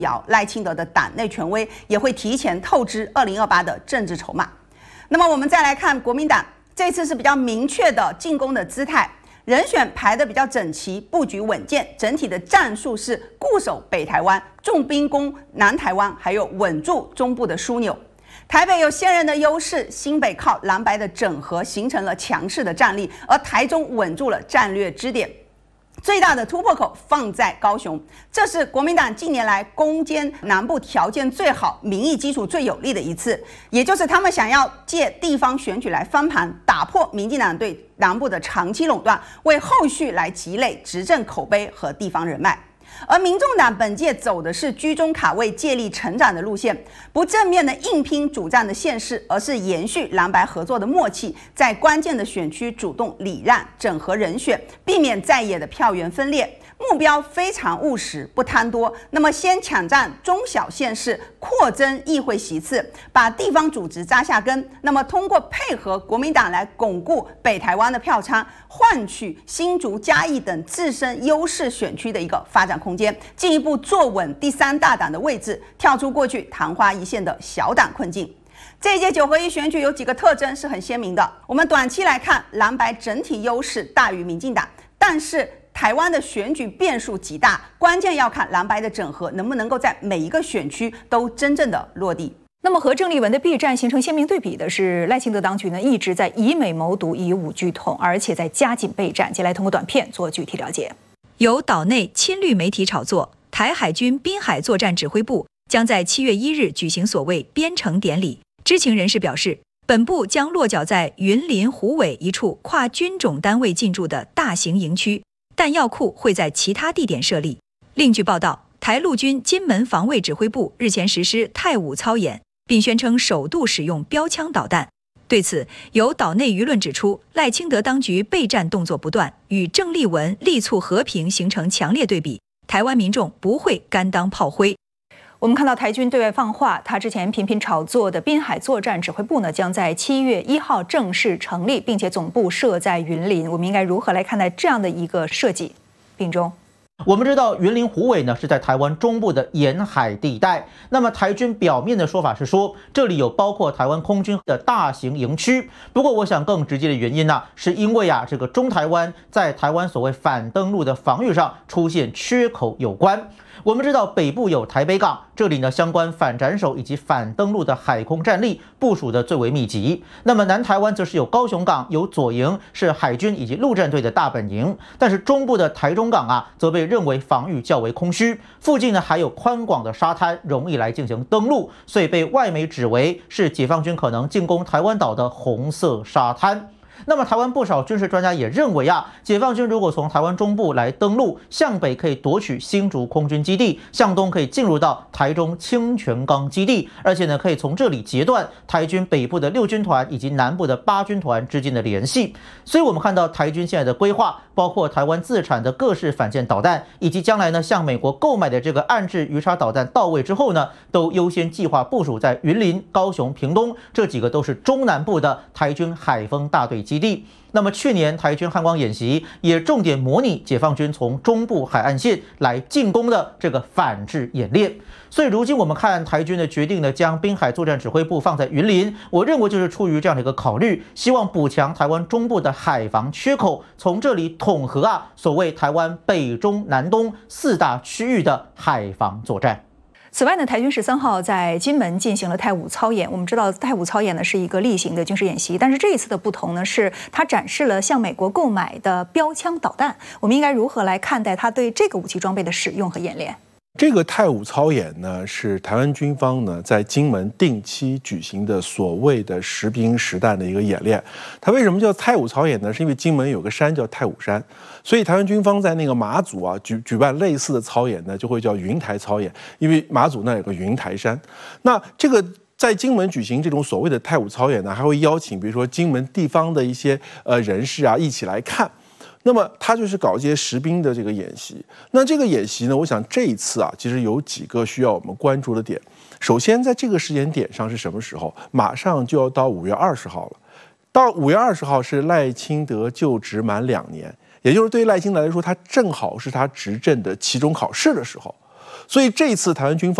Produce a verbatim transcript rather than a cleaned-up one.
摇赖清德的党内权威，也会提前透支二零二八的政治筹码。那么我们再来看国民党，这次是比较明确的进攻的姿态，人选排得比较整齐，布局稳健，整体的战术是固守北台湾，重兵攻南台湾，还有稳住中部的枢纽。台北有现任的优势，新北靠蓝白的整合形成了强势的战力，而台中稳住了战略支点。最大的突破口放在高雄，这是国民党近年来攻坚南部条件最好、民意基础最有利的一次，也就是他们想要借地方选举来翻盘，打破民进党对南部的长期垄断，为后续来积累执政口碑和地方人脉。而民众党本届走的是居中卡位、借力成长的路线，不正面的硬拼主战的县市，而是延续蓝白合作的默契，在关键的选区主动理让、整合人选，避免在野的票源分裂。目标非常务实，不贪多。那么，先抢占中小县市，扩增议会席次，把地方组织扎下根。那么，通过配合国民党来巩固北台湾的票仓，换取新竹、嘉义等自身优势选区的一个发展空间，进一步坐稳第三大党的位置，跳出过去昙花一现的小党困境。这一届九合一选举有几个特征是很鲜明的。我们短期来看，蓝白整体优势大于民进党，但是台湾的选举变数极大，关键要看蓝白的整合能不能够在每一个选区都真正的落地。 那么和郑丽文的避战形成鲜明对比的是，赖清德当局呢一直在以美谋独、以武拒统，而且在加紧备战。接下来通过短片做具体了解。 由岛内亲绿媒体炒作，台海军滨海作战指挥部将在七月一日举行所谓编成典礼。知情人士表示，本部将落脚在云林虎尾一处跨军种单位进驻的大型营区。弹药库会在其他地点设立。另据报道，台陆军金门防卫指挥部日前实施太武操演，并宣称首度使用标枪导弹。对此，有岛内舆论指出，赖清德当局备战动作不断，与郑丽文力促和平形成强烈对比，台湾民众不会甘当炮灰。 我们看到台军对外放话，他之前频频炒作的滨海作战指挥部呢，将在七月一号正式成立，并且总部设在云林。我们应该如何来看待这样的一个设计？并中。 我们知道云林虎尾呢是在台湾中部的沿海地带，那么台军表面的说法是说这里有包括台湾空军的大型营区，不过我想更直接的原因呢，是因为啊这个中台湾在台湾所谓反登陆的防御上出现缺口有关。我们知道北部有台北港，这里呢相关反斩首以及反登陆的海空战力部署的最为密集。那么南台湾则是有高雄港，有左营是海军以及陆战队的大本营，但是中部的台中港啊，则被认为防御较为空虚，附近呢还有宽广的沙滩，容易来进行登陆，所以被外媒指为是解放军可能进攻台湾岛的红色沙滩。那么台湾不少军事专家也认为啊，解放军如果从台湾中部来登陆，向北可以夺取新竹空军基地，向东可以进入到台中清泉岗基地，而且呢可以从这里截断台军北部的六军团以及南部的八军团之间的联系。所以我们看到台军现在的规划，包括台湾自产的各式反舰导弹，以及将来呢向美国购买的这个岸置鱼叉导弹到位之后呢，都优先计划部署在云林、高雄、屏东，这几个都是中南部的台军海锋大队基地。那么去年台军汉光演习也重点模拟解放军从中部海岸线来进攻的这个反制演练。所以如今我们看台军的决定呢，将滨海作战指挥部放在云林，我认为就是出于这样的一个考虑，希望补强台湾中部的海防缺口，从这里统合啊所谓台湾北中南东四大区域的海防作战。 此外呢，台军十三号在金门进行了太武操演。我们知道太武操演呢是一个例行的军事演习，但是这一次的不同呢，是它展示了向美国购买的标枪导弹。我们应该如何来看待它对这个武器装备的使用和演练？ 这个太武操演呢，是台湾军方呢在金门定期举行的所谓的实兵实弹的一个演练。它为什么叫太武操演呢？是因为金门有个山叫太武山，所以台湾军方在那个马祖啊举举办类似的操演呢，就会叫云台操演，因为马祖那有个云台山。那这个在金门举行这种所谓的太武操演呢，还会邀请比如说金门地方的一些呃人士啊一起来看。那么他就是搞一些实兵的这个演习。那这个演习呢，我想这一次啊，其实有几个需要我们关注的点。首先，在这个时间点上是什么时候？马上就要到五月二十号了。到五月二十号是赖清德就职满两年，也就是对于赖清德来说，他正好是他执政的期中考试的时候。 所以这次台湾军方